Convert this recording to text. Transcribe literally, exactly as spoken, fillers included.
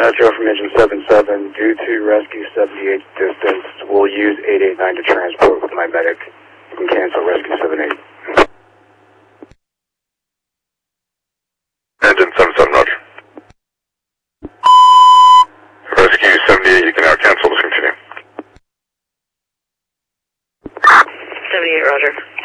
Metro from engine seven seven, due to rescue seventy-eight distance, we'll use eight eight nine to transport with my medic. You can cancel rescue seven eight. Engine seven seven, roger. Rescue seventy-eight, you can now cancel, let's continue. seventy-eight, roger.